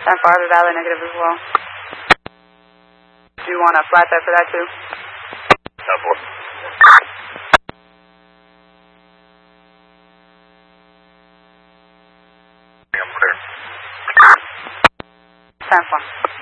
10-4, Valley negative as well. Do you want a flat set for that too? 10-4. I'm clear. 10-4.